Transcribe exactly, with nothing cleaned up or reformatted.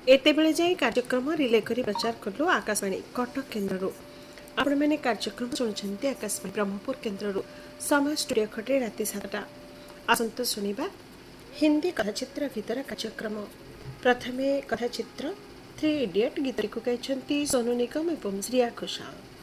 एतेबेले जाई कार्यक्रम रिले करी प्रचार कलु आकाशवाणी कटक केन्द्रରୁ आपण मैंने कार्यक्रम शुणुंट आकाशवाणी ब्रह्मपुर केन्द्रରୁ समय स्टूडियो खटे राति सातटा आसंत शुणा हिंदी कथाचित्र गीतर कार्यक्रम। प्रथमे कथाचित्र थ्री इडियट गीत को गाइछंती सोनू निगम एवं श्रिया घोषाल।